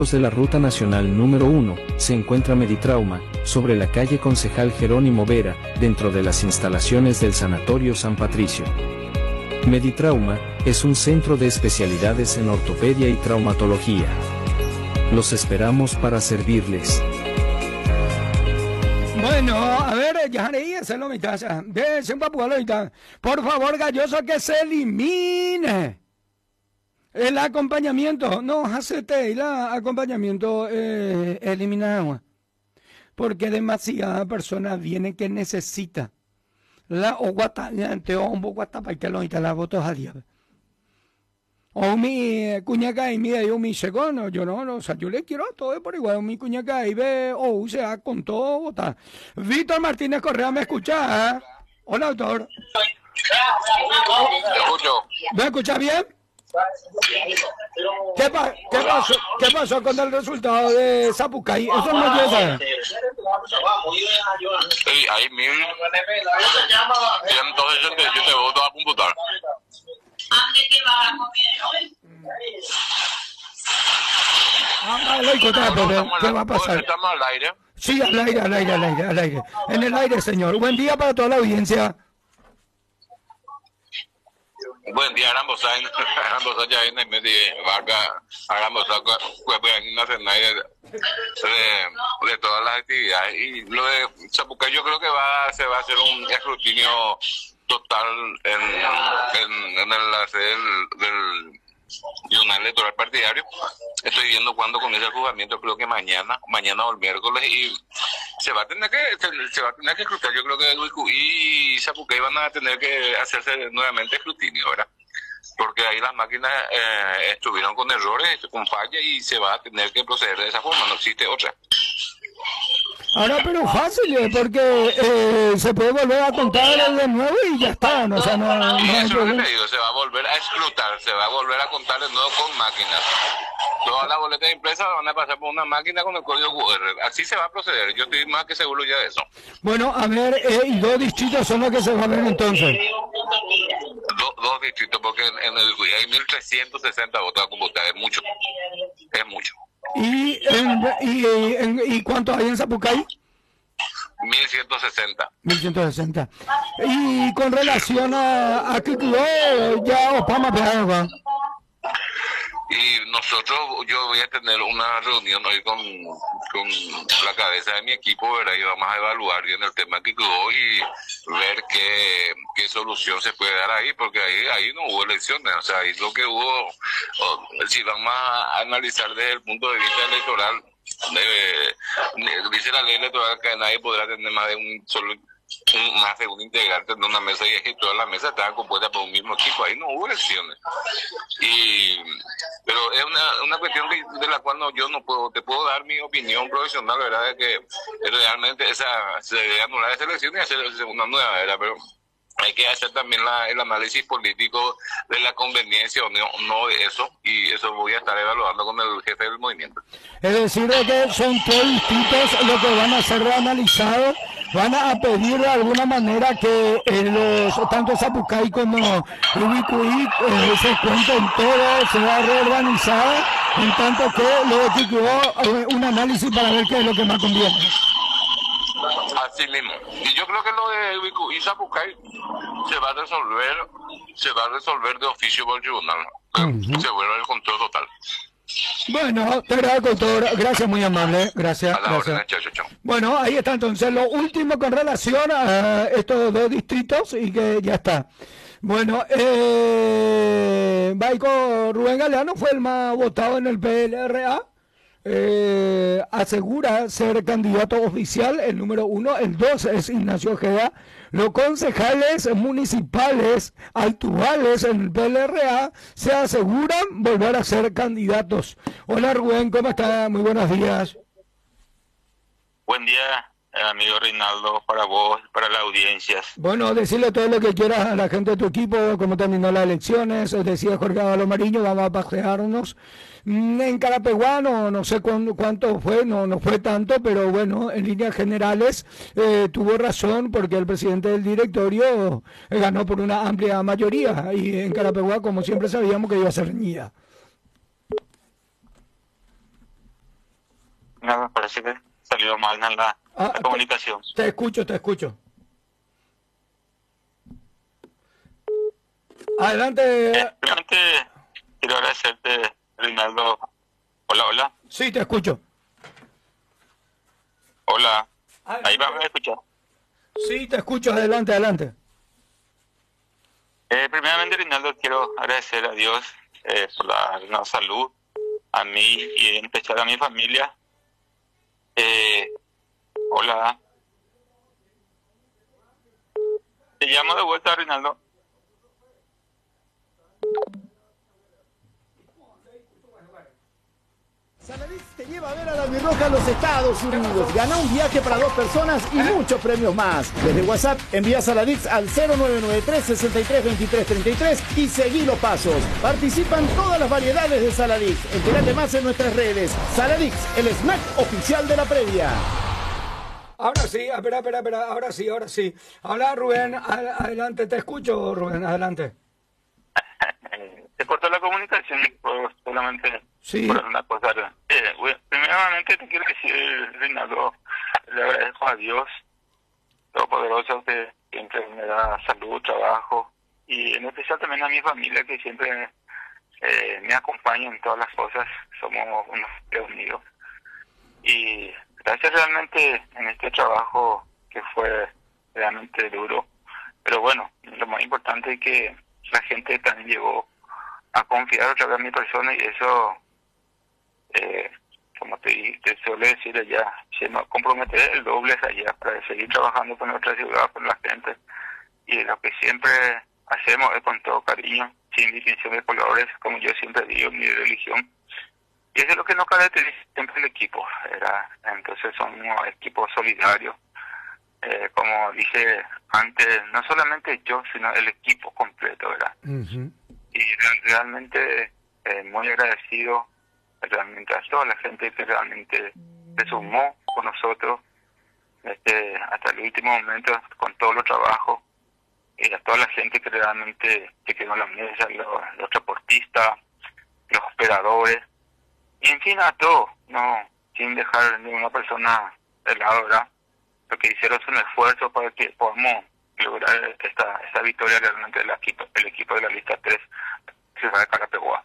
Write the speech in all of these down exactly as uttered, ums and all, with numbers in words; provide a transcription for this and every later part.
de la Ruta Nacional número uno, se encuentra Meditrauma, sobre la calle Concejal Jerónimo Vera, dentro de las instalaciones del Sanatorio San Patricio. Meditrauma es un centro de especialidades en ortopedia y traumatología. Los esperamos para servirles. Bueno, a ver, ya haré esa lo mitad. De un papualo ahorita. Por favor, Galloso, que se elimine el acompañamiento. No, hacete el acompañamiento eh, eliminado. Porque demasiada persona viene que necesita la o guata, ante o un poco guata para que lo ahorita la votos a día. O mi cuñaca y mi yo mi segundo, yo no, no, o sea, yo le quiero a todo por igual, mi cuñaca y ve, o sea, con todo, vota. Víctor Martínez Correa, ¿me escucha? ¿Eh? Hola, doctor. Te escucho. ¿Me escucha bien? ¿Qué, pa qué, pasó, ¿Qué pasó con el resultado de Zapucay? Eso no quiero saber. Sí, hay mil ciento sesenta y siete votos a computar. Ah, ¿qué va a pasar? Estamos al aire. Sí, al aire, al aire, al aire, al aire. En el aire, señor. Buen día para toda la audiencia. Buen día, Arambosa, Arambosa ya en el medio de Vargas, Arambosa, pues en nacional de, de todas las actividades. Y lo de Zapucay yo creo que va se va a hacer un escrutinio total en, en, en la sede del, del Tribunal Electoral Partidario. Estoy viendo cuándo comienza el juzgamiento, creo que mañana, mañana o el miércoles, y se va a tener que se, se va a tener que escrutar. Yo creo que Uicuí y Zapucay van a tener que hacerse nuevamente escrutinio, ¿verdad? Porque ahí las máquinas eh, estuvieron con errores, con fallas, y se va a tener que proceder de esa forma, no existe otra. Ahora, pero fácil, eh, porque eh, se puede volver a contar de nuevo y ya está, ¿no? O sea, no, no y hay eso es lo que problema. te digo, se va a volver a escrutar, se va a volver a contar de nuevo con máquinas. Todas las boletas impresas van a pasar por una máquina con el código cu erre. Así se va a proceder, yo estoy más que seguro ya de eso. Bueno, a ver, eh, y dos distritos son los que se van a ver entonces. Do, dos distritos, porque en, en el hay mil trescientos sesenta votos a computar, es mucho, es mucho. ¿Y, en, y, en, ¿Y cuántos hay en Zapucay? mil ciento sesenta. mil ciento sesenta. Y con relación a, a que quedó ya Opama pegado, Y nosotros, yo voy a tener una reunión hoy con, con la cabeza de mi equipo, ¿verdad? Y vamos a evaluar bien el tema que quedó y ver qué, qué solución se puede dar ahí, porque ahí, ahí no hubo elecciones, o sea, ahí lo que hubo, o, si vamos a analizar desde el punto de vista electoral, debe, dice la ley electoral que nadie podrá tener más de un solo un, más de un integrante en una mesa, y es que toda la mesa estaba compuesta por un mismo equipo, ahí no hubo elecciones. Y pero es una, una cuestión de, de la cual no, yo no puedo, te puedo dar mi opinión profesional, ¿verdad? De que realmente esa se debe anular esa elección y hacer una nueva, ¿verdad? Pero hay que hacer también la, el análisis político de la conveniencia o no, no de eso, y eso voy a estar evaluando con el jefe del movimiento. Es decir, de que son tres distritos lo que van a ser analizados, van a pedir de alguna manera que eh, los tanto Zapucay como Ubicuí eh, se cuenten todo, se va a reorganizar, en tanto que luego que quedó eh, un análisis para ver qué es lo que más conviene. Así mismo. Y yo creo que lo de Ubicuí y Zapucay se va a resolver, se va a resolver de oficio por el tribunal. Uh-huh. Se vuelve el control total. Bueno, te agradezco, doctor. Gracias, muy amable. Gracias. A la gracias. orden, chao, chao, chao. Bueno, ahí está entonces lo último con relación a estos dos distritos y que ya está. Bueno, eh, Baico Rubén Galeano fue el más votado en el P L R A. Eh, asegura ser candidato oficial, el número uno, el dos es Ignacio Ojeda. Los concejales municipales actuales en el P L R A se aseguran volver a ser candidatos. Hola Rubén, ¿cómo está? Muy buenos días. Buen día, amigo Reinaldo, para vos, para la audiencia. Bueno, decirle todo lo que quieras a la gente de tu equipo, cómo terminó las elecciones. Decía Jorge Galo Mariño, vamos a pasearnos en Carapeguá, no, no sé cuánto, cuánto fue, no, no fue tanto, pero bueno, en líneas generales eh, tuvo razón porque el presidente del directorio eh, ganó por una amplia mayoría, y en Carapeguá, como siempre sabíamos, que iba a ser reñida. me parece que salió mal en la, Ah, la comunicación. Te, te escucho, te escucho. Adelante. Eh, Realmente quiero agradecerte, Reinaldo. Hola, hola. Sí, te escucho. Hola. Adelante. Ahí va a escuchar. Sí, te escucho. Adelante, adelante. Eh, primeramente, Reinaldo, quiero agradecer a Dios eh, por la salud, a mí y en especial a mi familia. Eh, hola. Te llamo de vuelta, Reinaldo. Saladix te lleva a ver a la Albirroja a los Estados Unidos. Gana un viaje para dos personas y muchos premios más. Desde WhatsApp envía Saladix al cero nueve nueve tres, sesenta y tres, veintitrés, treinta y tres y seguí los pasos. Participan todas las variedades de Saladix. Entérate más en nuestras redes. Saladix, el snack oficial de la previa. Ahora sí, espera, espera, espera. Ahora sí, ahora sí. Habla Rubén. Ad- Adelante, te escucho, Rubén. Adelante. Eh, se cortó la comunicación por solamente Sí. por una cosa. Eh, bueno, primeramente te quiero decir, Reinaldo, le agradezco a Dios Todopoderoso que siempre me da salud, trabajo y en especial también a mi familia que siempre eh, me acompaña en todas las cosas. Somos unos unidos y gracias realmente en este trabajo que fue realmente duro, pero bueno, lo más importante es que la gente también llegó a confiar otra vez en mi persona y eso, eh, como te, te suele decir allá, se nos comprometer el doble allá para seguir trabajando con nuestra ciudad, con la gente, y lo que siempre hacemos es con todo cariño, sin distinción de colores, como yo siempre digo, ni de religión, y eso es lo que nos caracteriza siempre el equipo, ¿verdad? Entonces somos un equipo solidario, eh, como dije antes, no solamente yo, sino el equipo completo, ¿verdad? Uh-huh. Y real- realmente eh, muy agradecido realmente a toda la gente que realmente se sumó con nosotros este, hasta el último momento con todo los trabajos y a toda la gente que realmente se quedó en la mesa, los, los transportistas, los operadores, y en fin a todos, no sin dejar ninguna persona de lado, ¿verdad? Porque hicieron un esfuerzo para que podamos lograr esta esta victoria realmente del equipo, el equipo de la lista tres, Ciudad de Carapeguá.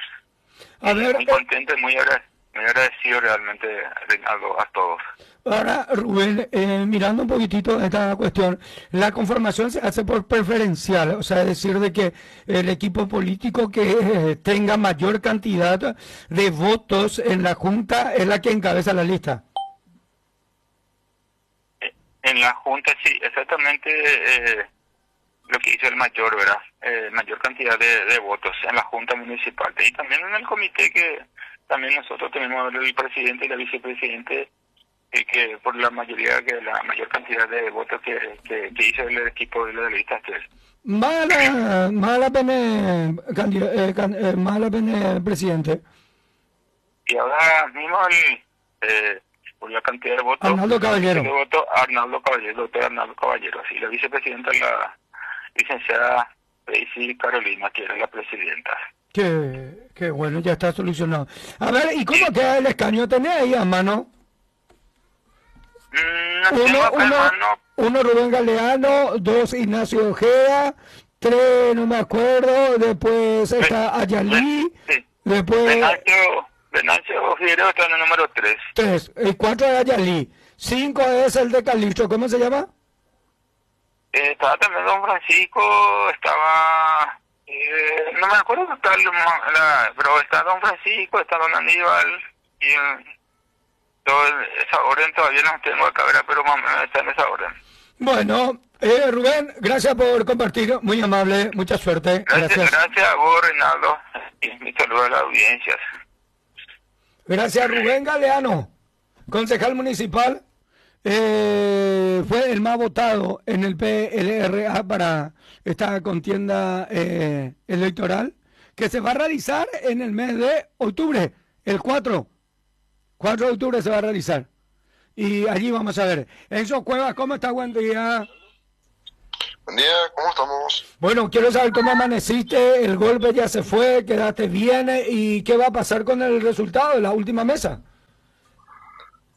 A ver, Muy eh, contento y muy, agra- muy agradecido realmente, Reinaldo, a todos. ahora, Rubén, eh, mirando un poquitito esta cuestión, la conformación se hace por preferencial, o sea, es decir, de que el equipo político que eh, tenga mayor cantidad de votos en la Junta es la que encabeza la lista. Eh, En la Junta, sí, exactamente eh, lo que hizo el mayor, ¿verdad? Eh, mayor cantidad de, de votos en la Junta Municipal. Y también en el comité que también nosotros tenemos el presidente y la vicepresidente, y que por la mayoría, que la mayor cantidad de votos que, que, que hizo el equipo de la lista tres. Mala, mala pene, candida- eh, can- eh, mala pene, presidente. Y ahora mismo, el, eh, por la cantidad de votos, Arnaldo Caballero. de votos, Arnaldo Caballero, doctor Arnaldo Caballero, y la vicepresidenta, la licenciada Daisy Carolina, que era la presidenta. Que, que bueno, ya está solucionado. A ver, ¿y cómo queda el escaño? ¿Tenés ahí a mano? Mm, no Uno, tengo acá, uno, hermano. uno Rubén Galeano, dos Ignacio Ojeda, tres no me acuerdo, después está Ayalí, Sí. después Venancio, Venancio Figueroa está en el número tres. tres, el cuatro es Ayalí, cinco es el de Calixto, ¿cómo se llama? Eh, estaba también don Francisco, estaba... Eh, no me acuerdo qué tal, la, pero está don Francisco, está don Aníbal, y eh, todo esa orden todavía no tengo acá, ¿verdad? Pero más o menos está en esa orden. Bueno, eh, Rubén, gracias por compartir, muy amable, mucha suerte, Gracias, gracias. gracias a vos, Reinaldo, y mi saludo a las audiencias. Gracias, Rubén Galeano, concejal municipal, eh, fue el más votado en el P L R A para esta contienda eh, electoral que se va a realizar en el mes de octubre, el cuatro, cuatro de octubre se va a realizar. Y allí vamos a ver. Enzo Cuevas, ¿cómo está? Buen día. Buen día, ¿cómo estamos? Bueno, quiero saber cómo amaneciste, el golpe ya se fue, quedaste bien y qué va a pasar con el resultado de la última mesa.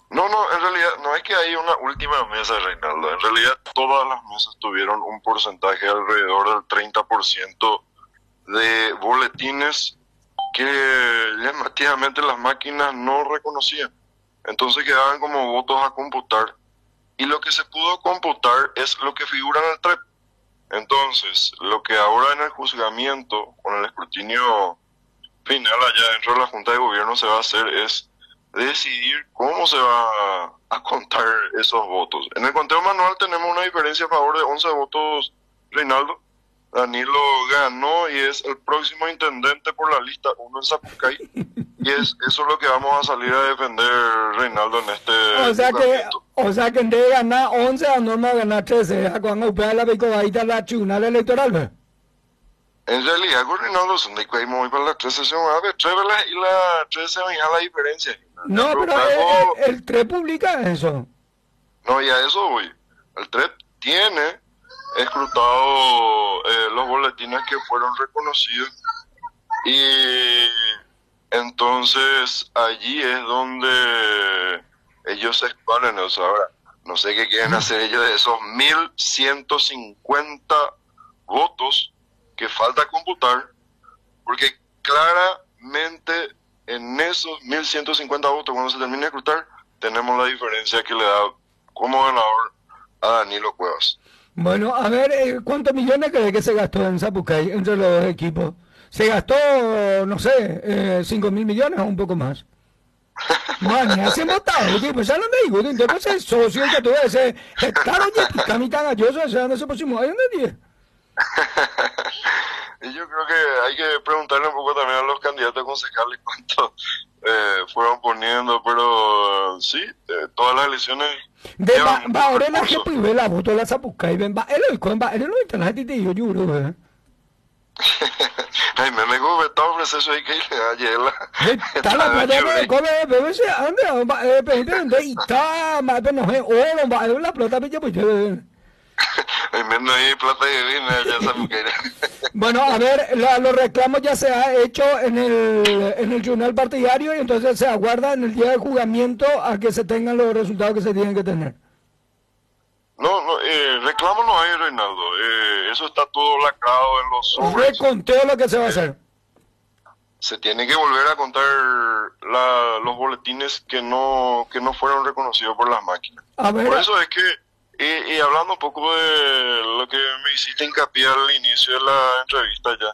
No, no, en realidad no es que hay una última mesa, Reinaldo. En realidad todas las mesas tuvieron un porcentaje alrededor del treinta por ciento de boletines que llamativamente las máquinas no reconocían. Entonces quedaban como votos a computar. Y lo que se pudo computar es lo que figura en el T R E P. Entonces, lo que ahora en el juzgamiento, con el escrutinio final allá dentro de la Junta de Gobierno se va a hacer es decidir cómo se va a, a contar esos votos. En el conteo manual tenemos una diferencia a favor de once votos, Reinaldo. Danilo ganó y es el próximo intendente por la lista uno en Zapucay. Y es eso es lo que vamos a salir a defender, Reinaldo, en este O sea que, juzgamiento. o sea que en vez de ganar once, a Norma ganar trece. A cuando upea la picobadita la tribunal electoral, ¿ve? En realidad, con Reinaldo, son de que hay muy para la tres sesión, a ver, tres velas y la tres se veía la diferencia. No, pero luego- el, el, el T R E publica eso. No, y a eso voy. El T R E P tiene escrutado eh, los boletines que fueron reconocidos y entonces allí es donde ellos se exponen. O sea, ahora, no sé qué quieren hacer ellos de esos mil ciento cincuenta votos que falta computar, porque claramente en esos mil ciento cincuenta votos, cuando se termine de escrutar, tenemos la diferencia que le da como ganador a Danilo Cuevas. Bueno, a ver, eh, ¿cuántos millones cree que se gastó en Zapucay entre los dos equipos? ¿Se gastó, no sé, eh, cinco mil millones o un poco más? Man, ya se votado, tipo, ya no me digo, entonces el socio que tuve ese, claro, ya pica mi galloso, ese dónde se pusimos, ahí donde tiene. Y yo creo que hay que preguntarle un poco también a los candidatos concejales cuánto eh, fueron poniendo, pero eh, sí, eh, todas las elecciones De llevan va, muchos va, ahora la recursos. que privé la voto la Zapucay, ven, va, él hoy, va, él no está la gente y yo juro, eh. Ay, me me está ofreciendo ahí que le da hiela. Está la plata que come, bebé, se anda, va, eh, pero y está, más pero no es oro, va, es la plata, pues, pues, eh. Ay, me no hay plata divina ya esa mujer. Bueno, a ver, la, los reclamos ya se ha hecho en el, en el tribunal partidario y entonces se aguarda en el día de juzgamiento a que se tengan los resultados que se tienen que tener. No, no, eh, reclamo no hay, Reinaldo. Eh, eso está todo lacrado en los sobres. Reconteo lo que se va a hacer. Se tiene que volver a contar la, los boletines que no que no fueron reconocidos por las máquinas. A ver, Por eso es que, y, y hablando un poco de lo que me hiciste hincapié al inicio de la entrevista ya,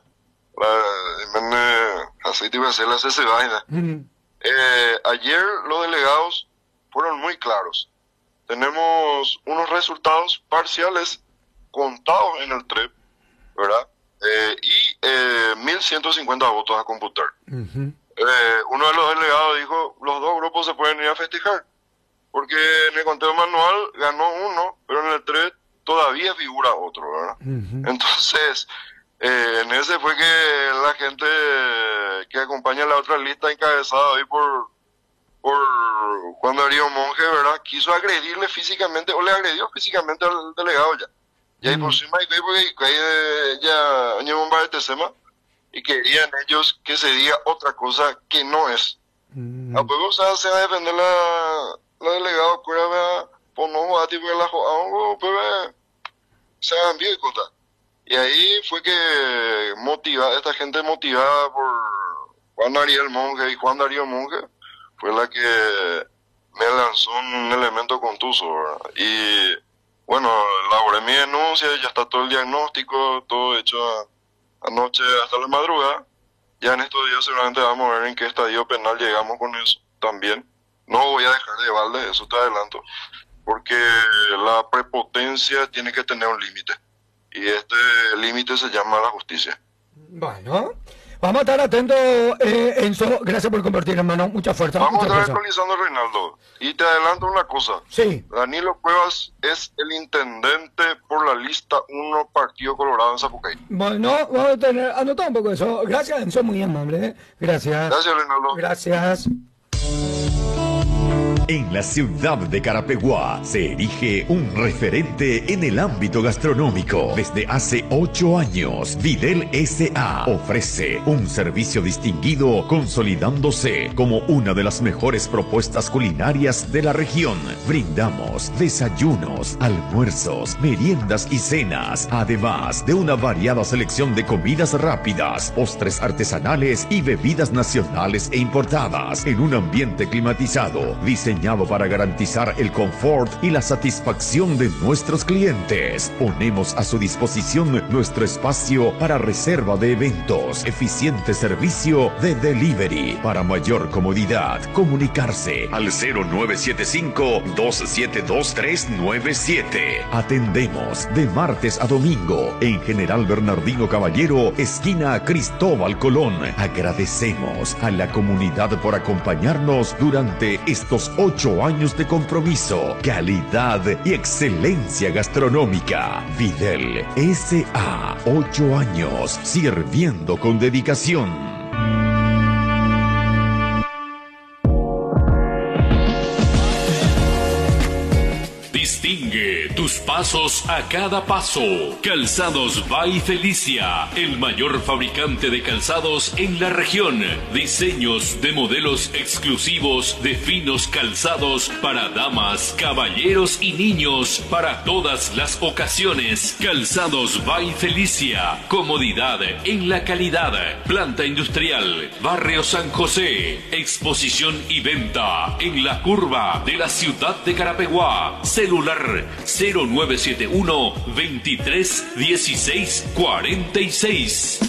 la, me, así te iba a hacer la C C vaina. mm, Eh, ayer los delegados fueron muy claros. Tenemos unos resultados parciales contados en el T R E P, ¿verdad? Eh, y eh, mil ciento cincuenta votos a computar. ujú. Eh, uno de los delegados dijo, los dos grupos se pueden ir a festejar, porque en el conteo manual ganó uno, pero en el T R E P todavía figura otro, ¿verdad? Ujú. Entonces, eh, en ese fue que la gente que acompaña la otra lista encabezada ahí por, por Juan Darío Monge, ¿verdad? Quiso agredirle físicamente, o le agredió físicamente al delegado ya. Y ahí por encima, y porque ahí eh, ya año bomba de Tesema, y querían ellos que se diga otra cosa que no es. Mm. A poco, o sea, se va a defender la, la delegado, pues, por no jugar, tipo, la jugada, pues, se han visto y cosas. Y ahí fue que motiva, esta gente motivada por Juan Ariel Monge y Juan Darío Monge, fue la que me lanzó un elemento contuso, ¿verdad? Y bueno, elaboré mi denuncia, ya está todo el diagnóstico, todo hecho a- anoche hasta la madrugada. Ya en estos días seguramente vamos a ver en qué estadio penal llegamos con eso también. No voy a dejar de balde, eso te adelanto, porque la prepotencia tiene que tener un límite. Y este límite se llama la justicia. Bueno, vamos a estar atentos, eh, Enzo. Gracias por compartir, hermano. Mucha fuerza. Vamos a mucha estar fuerza. actualizando, Reinaldo. Y te adelanto una cosa. Sí. Danilo Cuevas es el intendente por la lista uno Partido Colorado en Zapucay. Bueno, vamos a tener anotado un poco eso. Gracias, Enzo. Muy amable. ¿eh? Gracias. Gracias, Reinaldo. Gracias. En la ciudad de Carapeguá se erige un referente en el ámbito gastronómico. Desde hace ocho años, Videl S A ofrece un servicio distinguido, consolidándose como una de las mejores propuestas culinarias de la región. Brindamos desayunos, almuerzos, meriendas y cenas, además de una variada selección de comidas rápidas, postres artesanales y bebidas nacionales e importadas, en un ambiente climatizado, diseñado para garantizar el confort y la satisfacción de nuestros clientes. Ponemos a su disposición nuestro espacio para reserva de eventos, eficiente servicio de delivery. Para mayor comodidad, comunicarse al cero nueve siete cinco, dos siete dos, tres nueve siete. Atendemos de martes a domingo en General Bernardino Caballero, esquina Cristóbal Colón. Agradecemos a la comunidad por acompañarnos durante estos ocho años de compromiso, calidad y excelencia gastronómica. Videl S A, ocho años sirviendo con dedicación. Distingue tus pasos a cada paso. Calzados by Felicia, el mayor fabricante de calzados en la región. Diseños de modelos exclusivos de finos calzados para damas, caballeros y niños para todas las ocasiones. Calzados by Felicia, comodidad en la calidad. Planta industrial, Barrio San José. Exposición y venta en la curva de la ciudad de Carapeguá. Celular cero nueve siete uno, veintitrés, dieciséis, cuarenta y seis.